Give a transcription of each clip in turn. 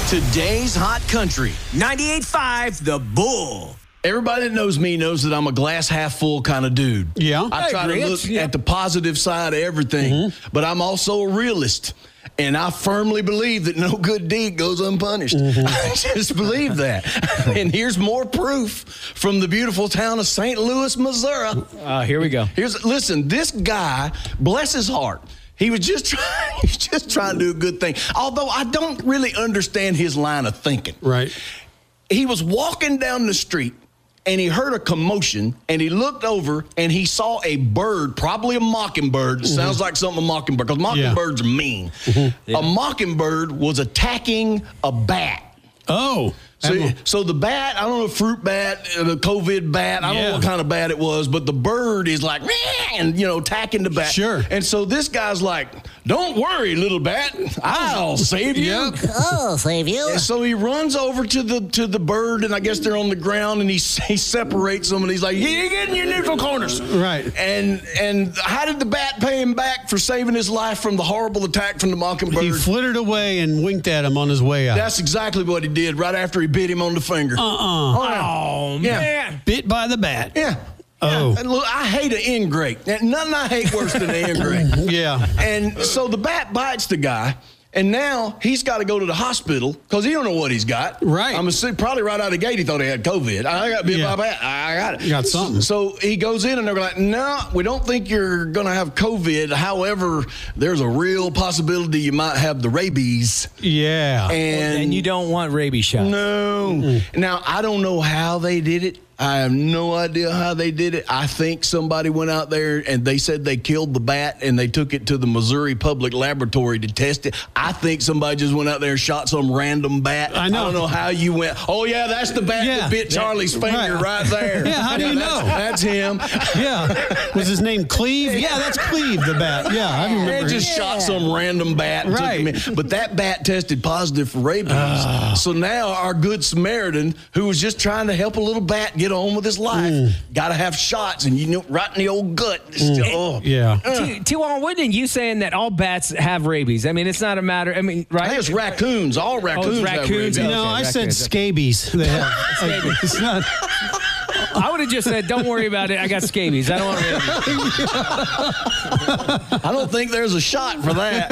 Today's hot country, 98.5 The Bull. Everybody that knows me knows that I'm a glass half full kind of dude. Yeah. I try to look at the positive side of everything, but I'm also a realist. And I firmly believe that no good deed goes unpunished. I just believe that. And here's more proof from the beautiful town of St. Louis, Missouri. Here we go. Listen, this guy, bless his heart, he was just trying to do a good thing. Although I don't really understand his line of thinking. Right. He was walking down the street, and he heard a commotion, and he looked over, and he saw a bird, probably a mockingbird. Sounds like something a mockingbird, because mockingbirds are mean. A mockingbird was attacking a bat. Oh. So the bat, I don't know, fruit bat, the COVID bat, I don't know what kind of bat it was, but the bird is like, and, attacking the bat. Sure. And so this guy's like, don't worry, little bat, I'll save you. I'll save you. And so he runs over to the bird, and I guess they're on the ground, and he separates them, and he's like, you get in your neutral corners. Right. And how did the bat pay him back for saving his life from the horrible attack from the mockingbird? He flittered away and winked at him on his way out. That's exactly what he did right after he bit him on the finger. Oh, man. Bit by the bat. Yeah. Oh. And look, I hate an ingrate. Nothing I hate worse than an ingrate. Yeah. And so the bat bites the guy, and now he's got to go to the hospital because he don't know what he's got. Right. I'm assuming probably right out of the gate he thought he had COVID. I got bit by a bat. I got it. You got something. So he goes in, and they're like, no, we don't think you're going to have COVID. However, there's a real possibility you might have the rabies. Yeah. And you don't want rabies shots. No. Now, I don't know how they did it. I have no idea how they did it. I think somebody went out there and they said they killed the bat and they took it to the Missouri Public Laboratory to test it. I think somebody just went out there and shot some random bat. I know. I don't know how you went. Oh, yeah, that's the bat that bit Charlie's finger right there. Yeah, how do you know? That's him. Yeah. Was his name Cleve? Yeah, that's Cleve, the bat. Yeah, I remember. They just shot some random bat. And took him in. But that bat tested positive for rabies. So now our good Samaritan, who was just trying to help a little bat get on with his life, got to have shots, and right in the old gut. Yeah. T-Wall, wasn't you saying that all bats have rabies? I mean, it's not a matter. I mean, right? I think it's raccoons. All raccoons. Raccoons. Have rabies. No, I said scabies. They have. It's not. I would have just said, don't worry about it. I got scabies. I don't want rabies. I don't think there's a shot for that.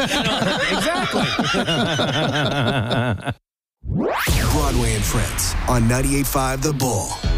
Exactly. Broadway and Friends on 98.5 The Bull.